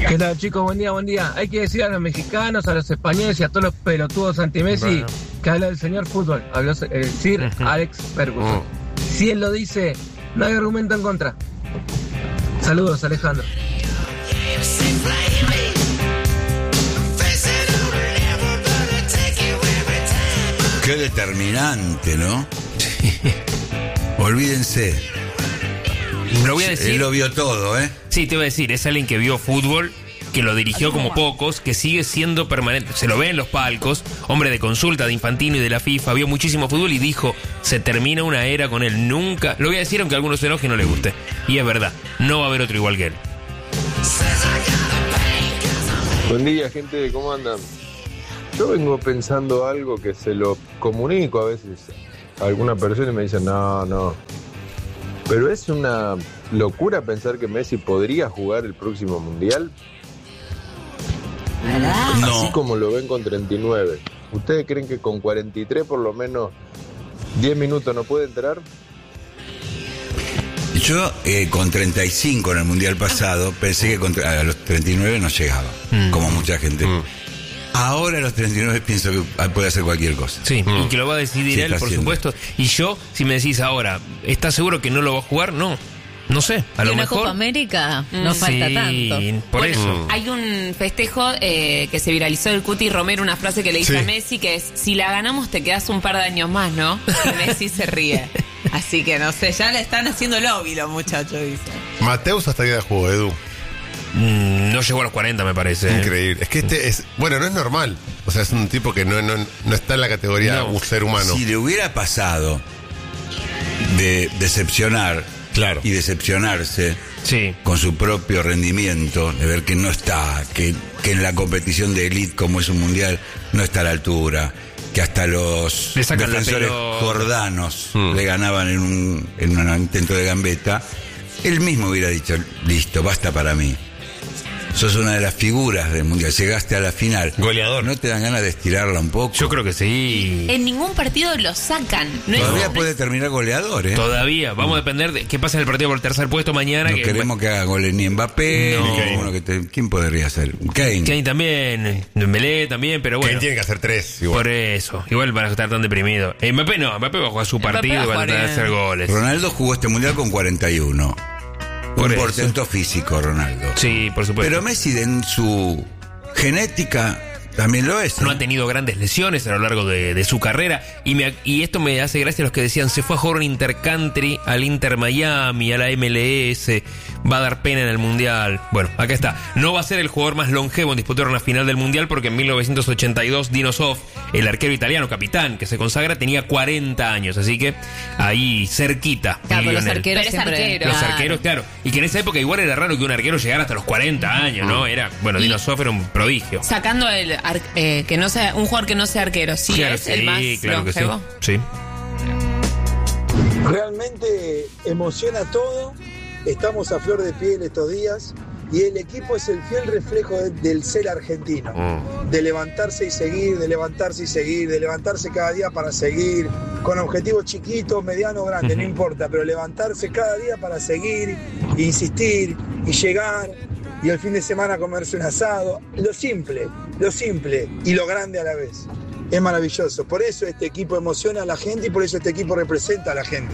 ¿Qué tal, chicos? Buen día, buen día. Hay que decir a los mexicanos, a los españoles y a todos los pelotudos anti-Messi que habla del señor fútbol. Habló Sir Alex Ferguson. Si él lo dice, no hay argumento en contra. Saludos, Alejandro. Qué determinante, ¿no? Olvídense. Lo voy a decir. Él lo vio todo, ¿eh? Sí, te voy a decir, es alguien que vio fútbol, que lo dirigió como pocos, que sigue siendo permanente, se lo ve en los palcos, hombre de consulta de Infantino y de la FIFA, vio muchísimo fútbol y dijo, se termina una era con él, nunca, lo voy a decir aunque a algunos se enojen y no les guste, y es verdad, no va a haber otro igual que él. Buen día, gente, ¿cómo andan? Yo vengo pensando algo que se lo comunico a veces a alguna persona y me dicen, no. Pero es una locura pensar que Messi podría jugar el próximo Mundial. No. Así como lo ven con 39. ¿Ustedes creen que con 43 por lo menos 10 minutos no puede entrar? Yo con 35 en el Mundial pasado pensé que a los 39 no llegaba, como mucha gente. Ahora a los 39 pienso que puede hacer cualquier cosa. Sí, y que lo va a decidir él, por supuesto. Y yo, si me decís ahora, ¿estás seguro que no lo va a jugar? No sé, a lo mejor. Copa América no falta tanto. Por eso. Hay un festejo que se viralizó del Cuti Romero, una frase que le dice a Messi, que es, si la ganamos te quedas un par de años más, ¿no? Y Messi se ríe. Así que no sé, ya le están haciendo lobby los muchachos, dice. Mateus hasta que jugó, Edu. No llegó a los 40, me parece. Increíble. Es que no es normal. O sea, es un tipo que no está en la categoría un ser humano. Si le hubiera pasado de decepcionar y decepcionarse con su propio rendimiento, de ver que no está, que en la competición de élite como es un mundial no está a la altura, que hasta los defensores jordanos le ganaban en un intento de gambeta, él mismo hubiera dicho, listo, basta para mí. Sos una de las figuras del mundial, llegaste a la final. Goleador. ¿No te dan ganas de estirarla un poco? Yo creo que sí. En ningún partido lo sacan. Todavía puede terminar goleador, ¿eh? Todavía. Vamos a depender de qué pasa en el partido por el tercer puesto mañana. No queremos que haga goles ni Mbappé, ni uno ¿quién podría ser? Kane también, Dembélé también, pero bueno. Kane tiene que hacer 3 igual. Por eso, igual van a estar tan deprimidos. Mbappé Mbappé va a jugar su partido y va a tratar de hacer goles. Ronaldo jugó este mundial con 41. Un portento físico, Ronaldo. Sí, por supuesto. Pero Messi en su genética también lo es. No ha tenido grandes lesiones a lo largo de su carrera. Y esto me hace gracia a los que decían, se fue a jugar un intercountry al Inter Miami, a la MLS, va a dar pena en el Mundial. Bueno, acá está. No va a ser el jugador más longevo en disputar una final del Mundial porque en 1982 Dino Zoff, el arquero italiano, capitán, que se consagra, tenía 40 años. Así que ahí cerquita. Claro, los arqueros siempre. Los arqueros, claro. Y que en esa época igual era raro que un arquero llegara hasta los 40 años, ¿no? Dino Zoff era un prodigio. Sacando que no sea un jugador que no sea arquero, sí, claro, es el más longevo. Sí. Realmente emociona todo. Estamos a flor de piel estos días y el equipo es el fiel reflejo del ser argentino, de levantarse y seguir, de levantarse y seguir, de levantarse cada día para seguir, con objetivos chiquitos, medianos, grandes, no importa, pero levantarse cada día para seguir, insistir y llegar, y el fin de semana comerse un asado, lo simple y lo grande a la vez. Es maravilloso, por eso este equipo emociona a la gente y por eso este equipo representa a la gente.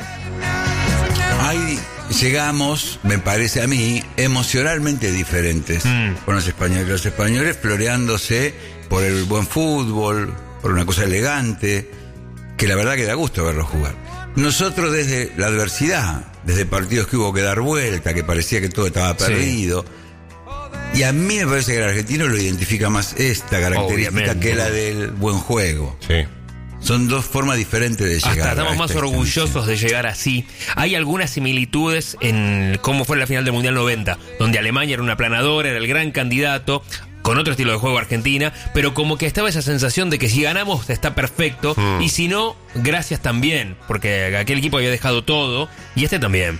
Ahí llegamos, me parece a mí, emocionalmente diferentes con los españoles. Los españoles floreándose por el buen fútbol, por una cosa elegante, que la verdad que da gusto verlos jugar. Nosotros desde la adversidad, desde partidos que hubo que dar vuelta, que parecía que todo estaba perdido. Y a mí me parece que el argentino lo identifica más esta característica que la del buen juego. Sí. Son dos formas diferentes de llegar. Hasta estamos más orgullosos de llegar así. Hay algunas similitudes en cómo fue la final del Mundial 90, donde Alemania era una aplanadora, era el gran candidato, con otro estilo de juego Argentina, pero como que estaba esa sensación de que si ganamos está perfecto, y si no, gracias también, porque aquel equipo había dejado todo, y este también.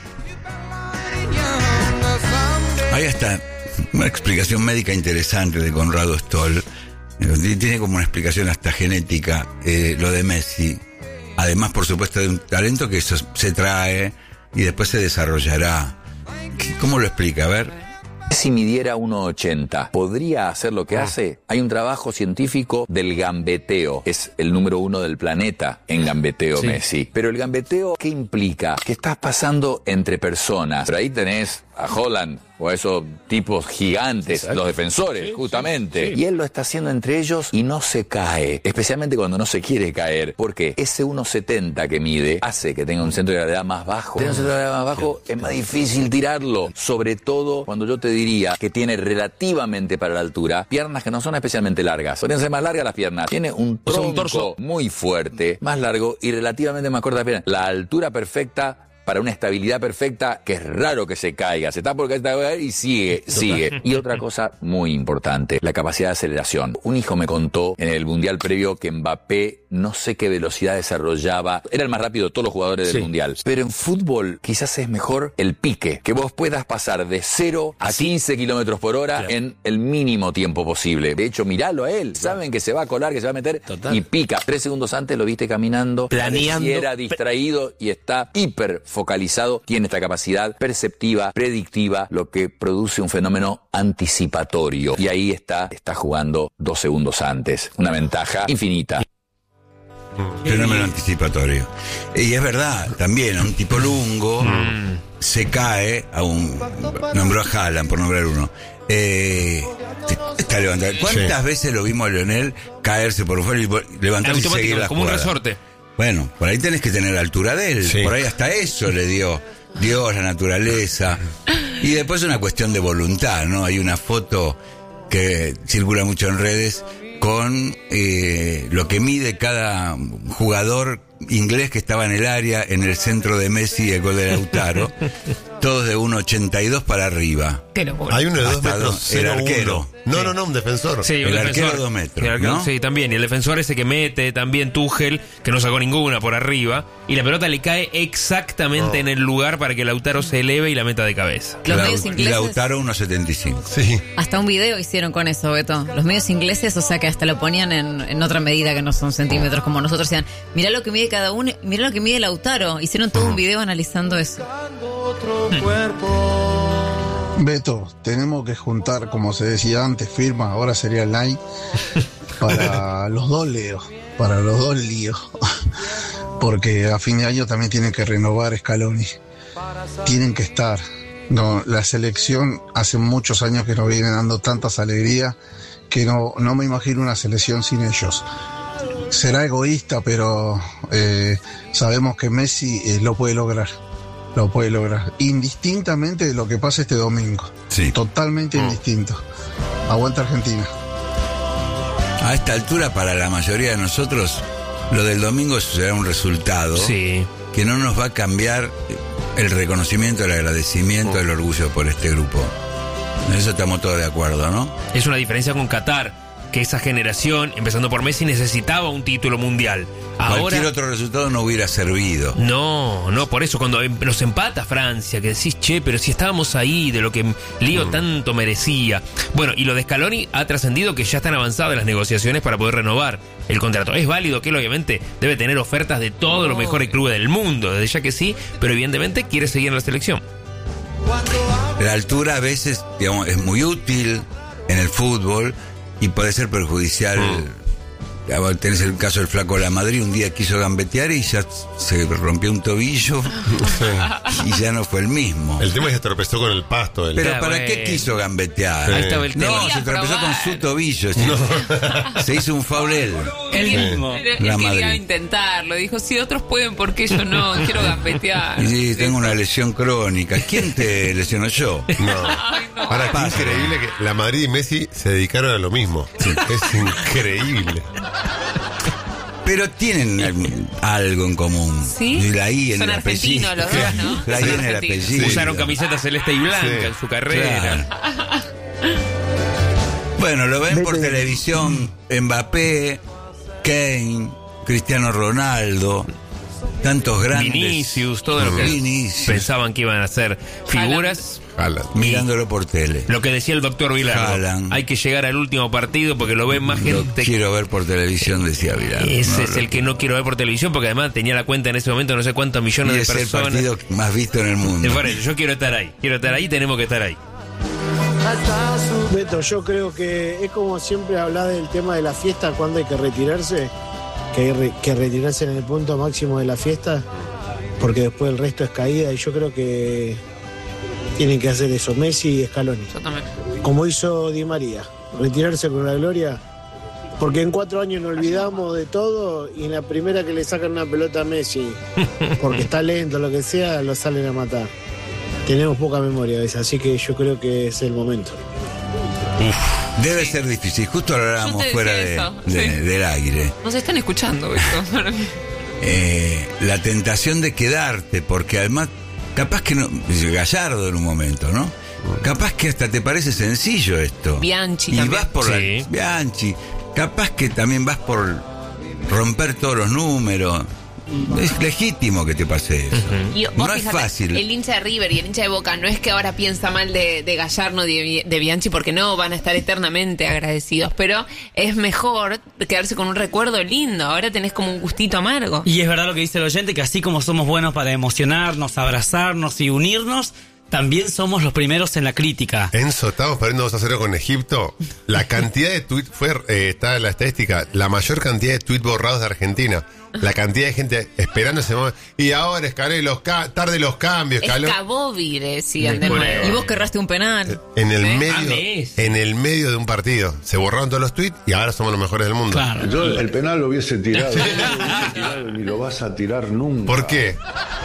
Hay hasta una explicación médica interesante de Conrado Stoll. Tiene como una explicación hasta genética lo de Messi. Además, por supuesto, de un talento que eso se trae y después se desarrollará. ¿Cómo lo explica? A ver. Si midiera 1,80, ¿podría hacer lo que hace? Hay un trabajo científico del gambeteo. Es el número 1 del planeta en gambeteo, Messi. Pero el gambeteo, ¿qué implica? Que estás pasando entre personas. Pero ahí tenés a Haaland o a esos tipos gigantes, los defensores, justamente. Y él lo está haciendo entre ellos y no se cae. Especialmente cuando no se quiere caer. Porque ese 1,70 que mide hace que tenga un centro de gravedad más bajo. Tener un centro de gravedad más bajo es más difícil tirarlo. Sobre todo cuando yo te diría que tiene relativamente para la altura piernas que no son especialmente largas. Podrían ser más largas las piernas. Tiene un torso muy fuerte, más largo y relativamente más corta las piernas. La altura perfecta para una estabilidad perfecta, que es raro que se caiga. Se está por caer y sigue. Y otra cosa muy importante, la capacidad de aceleración. Un hijo me contó en el Mundial previo que Mbappé no sé qué velocidad desarrollaba. Era el más rápido de todos los jugadores del Mundial. Pero en fútbol quizás es mejor el pique. Que vos puedas pasar de 0 a 15 kilómetros por hora en el mínimo tiempo posible. De hecho, miralo a él. Saben que se va a colar, que se va a meter y pica. 3 segundos antes lo viste caminando, planeando. Y era distraído y está hiper focalizado, tiene esta capacidad perceptiva, predictiva, lo que produce un fenómeno anticipatorio. Y ahí está jugando 2 segundos antes. Una ventaja infinita. Fenómeno anticipatorio. Y es verdad, también a un tipo lungo se cae nombró a Haaland, por nombrar uno. Está levantado. ¿Cuántas veces lo vimos a Lionel caerse por fuera y levantarse y seguir la jugada? Como un resorte. Bueno, por ahí tenés que tener la altura de él. Por ahí hasta eso le dio Dios, la naturaleza. Y después es una cuestión de voluntad, ¿no? Hay una foto que circula mucho en redes con lo que mide cada jugador inglés que estaba en el área, en el centro de Messi y el gol de Lautaro. Todos de 1,82 para arriba. Hay uno de 2 metros. El arquero. No, un defensor. Sí, el arquero 2 metros. ¿No? Sí, también. Y el defensor ese que mete, también Tuchel, que no sacó ninguna por arriba. Y la pelota le cae exactamente en el lugar para que Lautaro se eleve y la meta de cabeza. Los medios ingleses. Lautaro 1,75. Sí. Hasta un video hicieron con eso, Beto. Los medios ingleses, o sea que hasta lo ponían en otra medida que no son centímetros como nosotros. Decían, mirá lo que mide cada uno, mirá lo que mide Lautaro. Hicieron todo un video analizando eso. Beto, tenemos que juntar, como se decía antes, firma, ahora sería line, para los dos líos, porque a fin de año también tienen que renovar Scaloni, tienen que estar. No, la selección hace muchos años que nos viene dando tantas alegrías que no me imagino una selección sin ellos. Será egoísta, pero sabemos que Messi lo puede lograr. Lo puede lograr, indistintamente de lo que pase este domingo. Sí. Totalmente indistinto. Aguanta Argentina. A esta altura, para la mayoría de nosotros, lo del domingo será un resultado que no nos va a cambiar el reconocimiento, el agradecimiento, el orgullo por este grupo. En eso estamos todos de acuerdo, ¿no? Es una diferencia con Qatar, que esa generación, empezando por Messi, necesitaba un título mundial. Cualquier otro resultado no hubiera servido. No, por eso cuando nos empata Francia, que decís, che, pero si estábamos ahí, de lo que Lío tanto merecía. Bueno, y lo de Scaloni ha trascendido que ya están avanzadas las negociaciones para poder renovar el contrato. Es válido que él obviamente debe tener ofertas de todos los mejores clubes del mundo, desde ya que sí, pero evidentemente quiere seguir en la selección. La altura a veces, digamos, es muy útil en el fútbol y puede ser perjudicial. Tenés el caso del Flaco La Madrid, un día quiso gambetear y ya se rompió un tobillo y ya no fue el mismo. El tema es que tropezó con el pasto. Pero ¿para qué quiso gambetear? Ahí estaba el tema. No, se tropezó con su tobillo. Se hizo un foul él. Él mismo. Él quería intentarlo. Dijo, si otros pueden, ¿por qué yo no? Quiero gambetear. Sí, tengo una lesión crónica. ¿Quién te lesionó? Yo. No. Ahora, es increíble que La Madrid y Messi se dedicaron a lo mismo. Es increíble. Pero tienen algo en común. ¿Sí? La I en son el apellido. Son argentinos los dos, ¿no? La I en el apellido. Usaron camiseta celeste y blanca en su carrera. Claro. Bueno, lo ven por televisión Mbappé, Kane, Cristiano Ronaldo, tantos grandes. Vinicius, todo lo que pensaban que iban a ser figuras. Mirándolo por tele. Lo que decía el doctor Vilardo, hay que llegar al último partido porque lo ven más gente. Quiero ver por televisión, decía Vilardo. Ese es el que no quiero ver por televisión porque además tenía la cuenta en ese momento no sé cuántos millones de personas. Es el partido más visto en el mundo. Por eso, yo quiero estar ahí, tenemos que estar ahí. Beto, yo creo que es como siempre hablar del tema de la fiesta, cuando hay que retirarse, que hay que retirarse en el punto máximo de la fiesta, porque después el resto es caída, y yo creo que tienen que hacer eso, Messi y Scaloni. Como hizo Di María, retirarse con la gloria, porque en 4 años nos olvidamos de todo y en la primera que le sacan una pelota a Messi, porque está lento, lo que sea, lo salen a matar. Tenemos poca memoria a veces, así que yo creo que es el momento. Debe ser difícil, justo lo hablábamos fuera del aire. Nos están escuchando, Beto. La tentación de quedarte, porque además, capaz que no, Gallardo en un momento, ¿no? Capaz que hasta te parece sencillo esto. Bianchi y también. Vas por Bianchi, capaz que también vas por romper todos los números. Es legítimo que te pase eso. Y vos no fíjate, es fácil. El hincha de River y el hincha de Boca no es que ahora piensa mal de Gallardo, de Bianchi, porque no, van a estar eternamente agradecidos, pero es mejor quedarse con un recuerdo lindo. Ahora tenés como un gustito amargo. Y es verdad lo que dice el oyente, que así como somos buenos para emocionarnos, abrazarnos y unirnos, también somos los primeros en la crítica. Enzo, estamos perdiendo 2-0 con Egipto. La cantidad de tweets está en la estadística, la mayor cantidad de tweets borrados de Argentina. La cantidad de gente esperando ese momento. Y ahora Scaloni, tarde los cambios. Escabóvil, decían de nuevo. Y vos querraste un penal. En el medio de un partido. Se borraron todos los tweets y ahora somos los mejores del mundo. Claro. Yo el penal lo hubiese tirado. Ni lo vas a tirar nunca. ¿Por qué?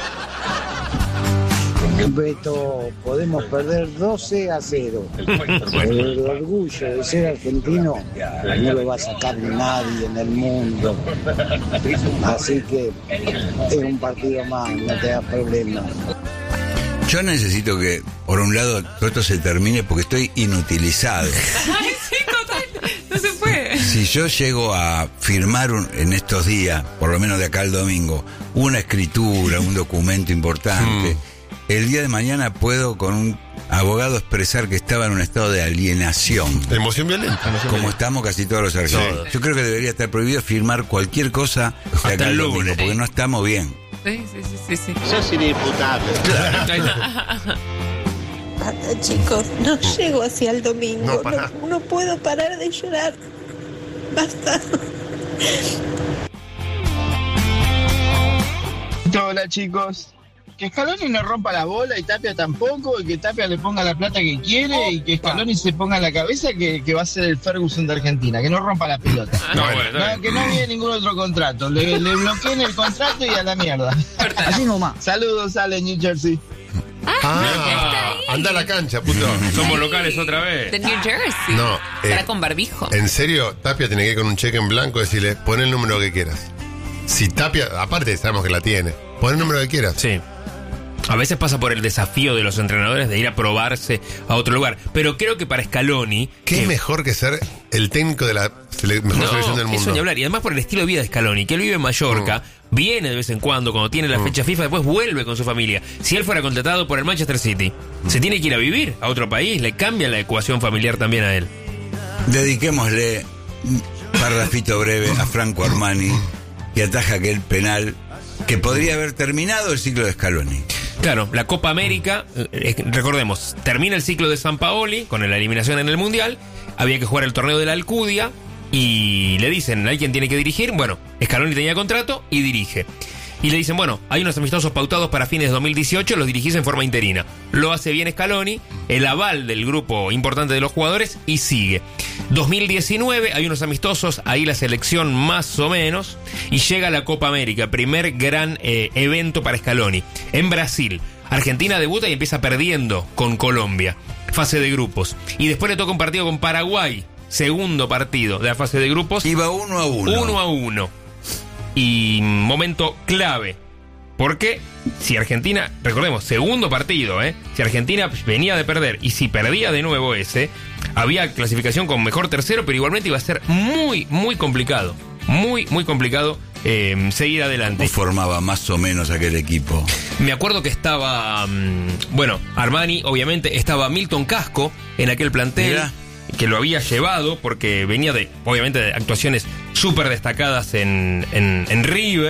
Beto, podemos perder 12-0. El orgullo de ser argentino no lo va a sacar nadie en el mundo. Así que es un partido más, no te da problema. Yo necesito que, por un lado, todo esto se termine porque estoy inutilizado. Ay, sí, total. No se puede. Si yo llego a firmar en estos días, por lo menos de acá al domingo, una escritura, un documento importante, el día de mañana puedo con un abogado expresar que estaba en un estado de alienación. Emoción violenta. Como estamos casi todos los argentinos. Yo creo que debería estar prohibido firmar cualquier cosa de acá al domingo, porque no estamos bien. Sí. Sos inimputable. Basta, chicos, no llego hacia el domingo. No puedo parar de llorar. Basta. Hola, chicos. Que Scaloni no rompa la bola y Tapia tampoco, y que Tapia le ponga la plata que quiere y que Scaloni se ponga en la cabeza que va a ser el Ferguson de Argentina, que no rompa la pelota. Que no viene ningún otro contrato, le bloqueen el contrato y a la mierda. Así nomás. Saludos, Ale, New Jersey. Anda a la cancha, puto. Somos locales otra vez. De New Jersey. No. Será con barbijo. En serio, Tapia tiene que ir con un cheque en blanco y decirle, pon el número que quieras. Si Tapia, aparte sabemos que la tiene, pon el número que quieras. Sí. A veces pasa por el desafío de los entrenadores de ir a probarse a otro lugar. Pero creo que para Scaloni... ¿Qué mejor que ser el técnico de la mejor selección del mundo? Eso ni hablar. Y además por el estilo de vida de Scaloni, que él vive en Mallorca, viene de vez en cuando tiene la fecha FIFA, después vuelve con su familia. Si él fuera contratado por el Manchester City, se tiene que ir a vivir a otro país, le cambia la ecuación familiar también a él. Dediquémosle un parrafito breve a Franco Armani, que ataja aquel penal que podría haber terminado el ciclo de Scaloni. Claro, la Copa América, recordemos, termina el ciclo de Sampaoli con la eliminación en el Mundial, había que jugar el torneo de la Alcudia y le dicen, ¿hay quien tiene que dirigir? Bueno, Scaloni tenía contrato y dirige. Y le dicen, bueno, hay unos amistosos pautados para fines de 2018, los dirigís en forma interina. Lo hace bien Scaloni, el aval del grupo importante de los jugadores y sigue. 2019, hay unos amistosos, ahí la selección más o menos, y llega la Copa América, primer gran evento para Scaloni. En Brasil, Argentina debuta y empieza perdiendo con Colombia, fase de grupos. Y después le toca un partido con Paraguay, segundo partido de la fase de grupos. Iba 1-1. 1-1. Y momento clave, porque si Argentina, recordemos, segundo partido, si Argentina venía de perder y si perdía de nuevo había clasificación con mejor tercero, pero igualmente iba a ser muy, muy complicado, muy complicado seguir adelante. ¿Cómo formaba más o menos aquel equipo? Me acuerdo que estaba, Armani, obviamente, estaba Milton Casco en aquel plantel. Mira, que lo había llevado porque venía obviamente de actuaciones súper destacadas en River.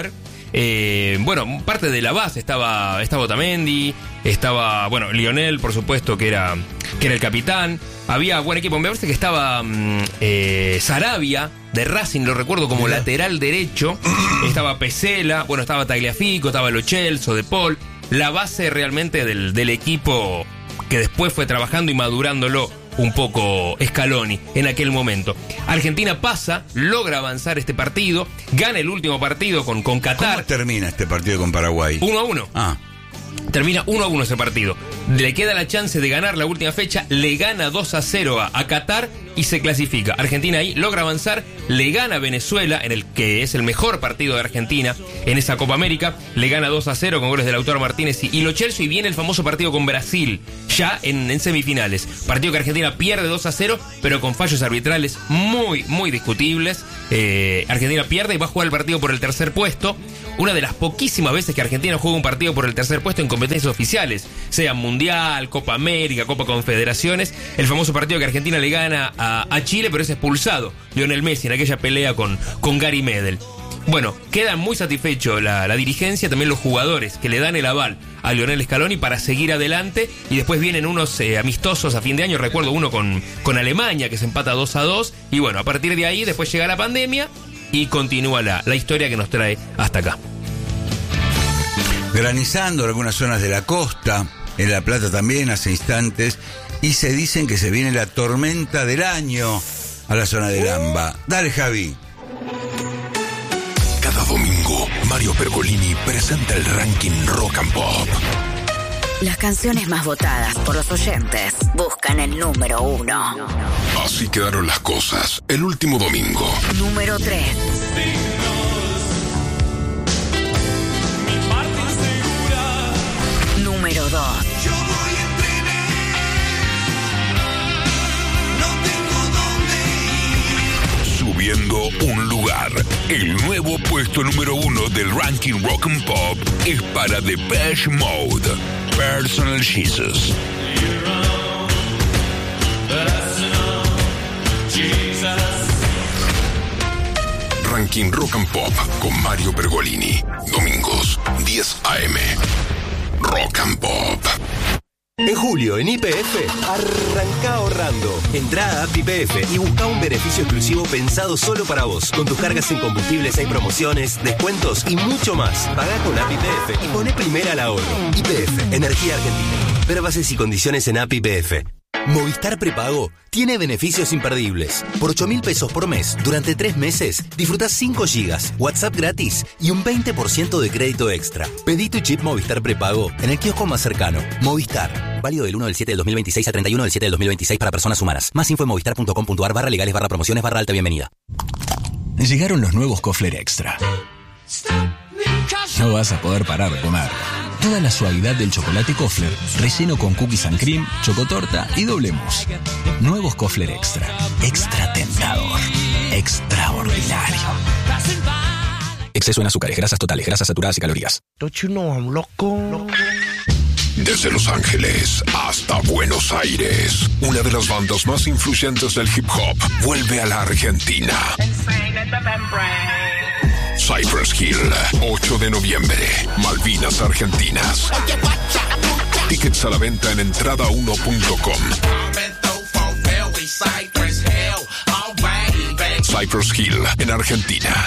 Bueno, parte de la base estaba Otamendi, estaba, bueno, Lionel, por supuesto, que era el capitán. Había buen equipo. Me parece que estaba Sarabia de Racing, lo recuerdo como lateral derecho. Estaba Pesela, bueno, estaba Tagliafico, estaba Lo Celso, De Paul. La base realmente del equipo que después fue trabajando y madurándolo un poco Scaloni en aquel momento. Argentina pasa, logra avanzar este partido, gana el último partido con Qatar. ¿Cómo termina este partido con Paraguay? 1-1. Termina 1-1 ese partido. Le queda la chance de ganar la última fecha, le gana 2-0 a Qatar y se clasifica. Argentina ahí logra avanzar, le gana a Venezuela, en el que es el mejor partido de Argentina en esa Copa América, le gana 2-0 con goles de Lautaro Martínez y Lo Celso, y viene el famoso partido con Brasil, ya en semifinales. Partido que Argentina pierde 2-0, pero con fallos arbitrales muy, muy discutibles. Argentina pierde y va a jugar el partido por el tercer puesto. Una de las poquísimas veces que Argentina juega un partido por el tercer puesto en competencias oficiales, sea Mundial, Copa América, Copa Confederaciones. El famoso partido que Argentina le gana a Chile, pero es expulsado Lionel Messi en aquella pelea con Gary Medel. Bueno, queda muy satisfecho la dirigencia, también los jugadores que le dan el aval a Lionel Scaloni para seguir adelante, y después vienen unos amistosos a fin de año, recuerdo uno con Alemania que se empata 2-2, y bueno, a partir de ahí después llega la pandemia y continúa la historia que nos trae hasta acá. Granizando en algunas zonas de la costa, en La Plata también hace instantes, y se dicen que se viene la tormenta del año a la zona del AMBA. Dale, Javi. Cada domingo, Mario Pergolini presenta el ranking Rock and Pop. Las canciones más votadas por los oyentes buscan el número 1. Así quedaron las cosas el último domingo. Número 3. Número 2. Subiendo un lugar, el nuevo puesto número 1 del ranking Rock and Pop es para Depeche Mode, Personal Jesus. Ranking Rock and Pop con Mario Pergolini, domingos 10 a.m. Rock and Pop. En julio, en YPF, arranca ahorrando. Entrá a App YPF y busca un beneficio exclusivo pensado solo para vos. Con tus cargas en combustibles hay promociones, descuentos y mucho más. Pagá con App YPF y poné primera al ahorro. YPF, Energía Argentina. Ver bases y condiciones en App YPF. Movistar Prepago tiene beneficios imperdibles. Por 8.000 pesos por mes, durante 3 meses, disfrutás 5 gigas, WhatsApp gratis y un 20% de crédito extra. Pedí tu chip Movistar Prepago en el kiosco más cercano. Movistar. Válido del 1 del 7 del 2026 al 31 del 7 del 2026 para personas humanas. Más info en movistar.com.ar/legales/promociones/alta bienvenida. Llegaron los nuevos Kofler Extra. No vas a poder parar de comer. Toda la suavidad del chocolate Kofler, relleno con cookies and cream, chocotorta y doble mousse. Nuevos Kofler Extra. Extra tentador. Extraordinario. Exceso en azúcares, grasas totales, grasas saturadas y calorías. Don't you know I'm loco? Desde Los Ángeles hasta Buenos Aires, una de las bandas más influyentes del hip hop vuelve a la Argentina. Cypress Hill, 8 de noviembre, Malvinas Argentinas. Tickets a la venta en entrada1.com. Cypress Hill, en Argentina.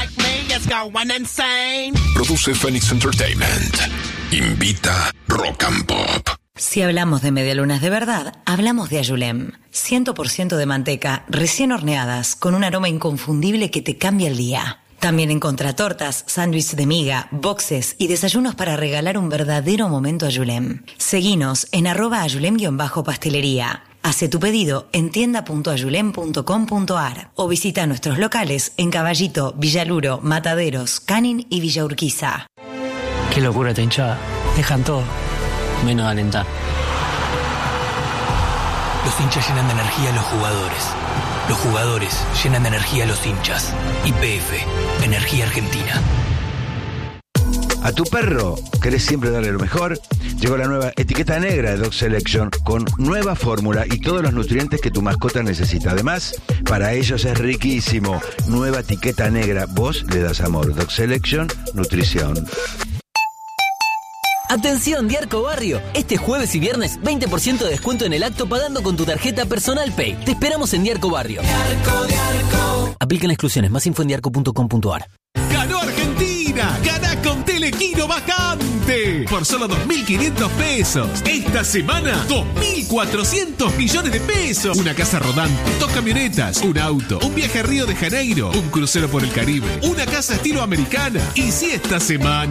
Produce Phoenix Entertainment. Invita Rock and Pop. Si hablamos de medialunas de verdad, hablamos de Ayulem. 100% de manteca, recién horneadas, con un aroma inconfundible que te cambia el día. También encontrá tortas, sándwiches de miga, boxes y desayunos para regalar un verdadero momento Ayulem. Seguinos en @ayulem_pastelería. Hace tu pedido en tienda.ayulem.com.ar o visita nuestros locales en Caballito, Villaluro, Mataderos, Canin y Villa Urquiza. Qué locura esta hinchada. Dejan todo, menos alentar. Los hinchas llenan de energía a los jugadores. Los jugadores llenan de energía a los hinchas. YPF, Energía Argentina. ¿A tu perro querés siempre darle lo mejor? Llegó la nueva etiqueta negra de Dog Selection con nueva fórmula y todos los nutrientes que tu mascota necesita. Además, para ellos es riquísimo. Nueva etiqueta negra. Vos le das amor. Dog Selection, nutrición. Atención, Diarco Barrio. Este jueves y viernes, 20% de descuento en el acto pagando con tu tarjeta Personal Pay. Te esperamos en Diarco Barrio. Diarco. Aplican exclusiones. Más info en diarco.com.ar. ¡Ganó Argentina! ¡Gana con Telequino Bajante! Por solo 2.500 pesos. Esta semana, 2.400 millones de pesos. Una casa rodante, 2 camionetas, un auto, un viaje a Río de Janeiro, un crucero por el Caribe, una casa estilo americana. Y si esta semana